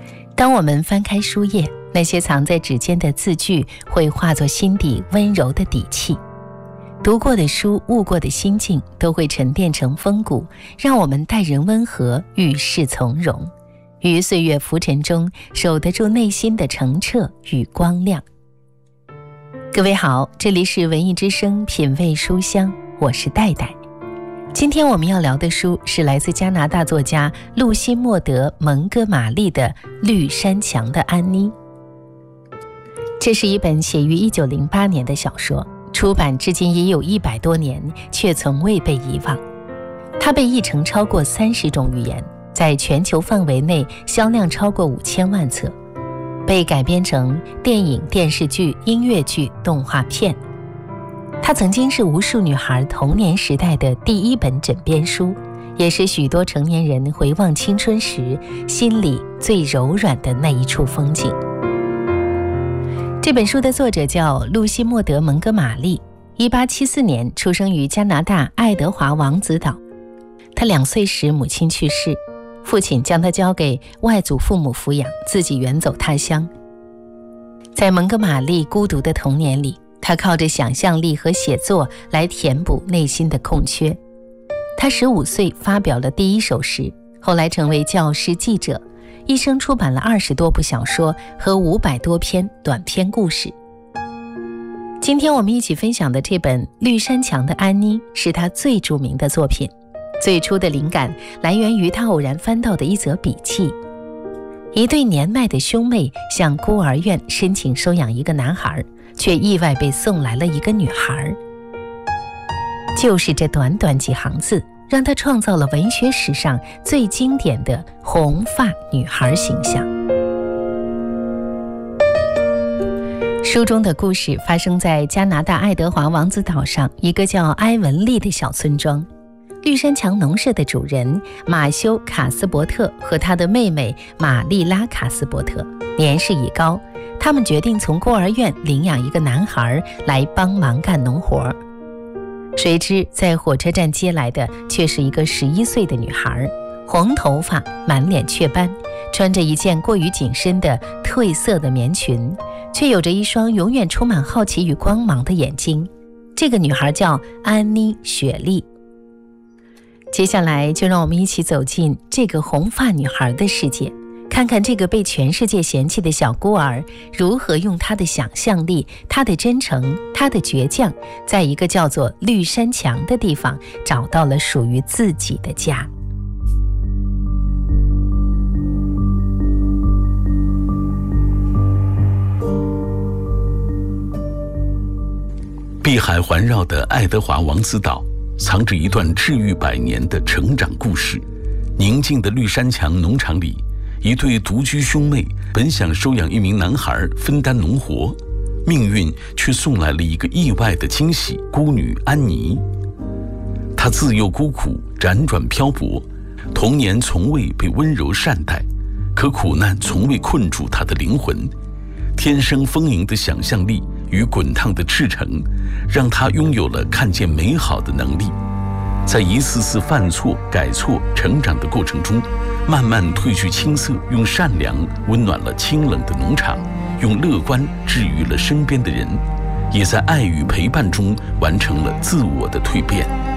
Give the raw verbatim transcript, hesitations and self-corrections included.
当我们翻开书页，那些藏在指尖的字句会化作心底温柔的底气。读过的书，悟过的心境，都会沉淀成风骨，让我们待人温和，遇事从容，于岁月浮沉中守得住内心的澄澈与光亮。各位好，这里是文艺之声品味书香，我是戴戴。今天我们要聊的书是来自加拿大作家露西·莫德·蒙哥马利的《绿山墙的安妮》。这是一本写于一九零八年的小说，出版至今已有一百多年，却从未被遗忘。它被译成超过三十种语言，在全球范围内销量超过五千万册，被改编成电影、电视剧、音乐剧、动画片。它曾经是无数女孩童年时代的第一本枕边书，也是许多成年人回望青春时心里最柔软的那一处风景。这本书的作者叫露西·莫德·蒙哥马利，一八七四年出生于加拿大爱德华王子岛。他两岁时母亲去世，父亲将他交给外祖父母抚养，自己远走他乡。在蒙哥马利孤独的童年里，他靠着想象力和写作来填补内心的空缺。他十五岁发表了第一首诗，后来成为教师、记者，一生出版了二十多部小说和五百多篇短篇故事。今天我们一起分享的这本《绿山墙的安妮》是他最著名的作品。最初的灵感来源于他偶然翻到的一则笔记：一对年迈的兄妹向孤儿院申请收养一个男孩，却意外被送来了一个女孩。就是这短短几行字，让他创造了文学史上最经典的红发女孩形象。书中的故事发生在加拿大爱德华王子岛上一个叫埃文利的小村庄。绿山墙农舍的主人马修·卡斯伯特和他的妹妹玛丽拉·卡斯伯特年事已高，他们决定从孤儿院领养一个男孩来帮忙干农活。谁知在火车站接来的却是一个十一岁的女孩，红头发，满脸雀斑，穿着一件过于紧身的褪色的棉裙，却有着一双永远充满好奇与光芒的眼睛。这个女孩叫安妮·雪莉。接下来就让我们一起走进这个红发女孩的世界，看看这个被全世界嫌弃的小孤儿如何用她的想象力、她的真诚、她的倔强，在一个叫做绿山墙的地方找到了属于自己的家。 碧海环绕的爱德华王子岛藏着一段治愈百年的成长故事。宁静的绿山墙农场里，一对独居兄妹本想收养一名男孩分担农活，命运却送来了一个意外的惊喜——孤女安妮。她自幼孤苦，辗转漂泊，童年从未被温柔善待，可苦难从未困住她的灵魂。天生丰盈的想象力与滚烫的赤诚，让她拥有了看见美好的能力。在一次次犯错、改错、成长的过程中，慢慢褪去青涩，用善良温暖了清冷的农场，用乐观治愈了身边的人，也在爱与陪伴中完成了自我的蜕变。